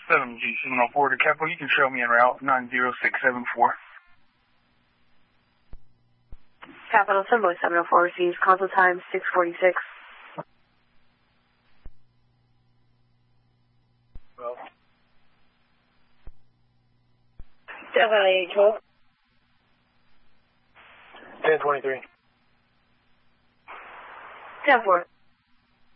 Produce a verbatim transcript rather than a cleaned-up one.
seven G seven oh four to Capital. You can show me en route nine zero six seven four. Capital Assembly seven oh four receives console time six forty-six. Well. Definitely twelve. ten twenty-three. ten four.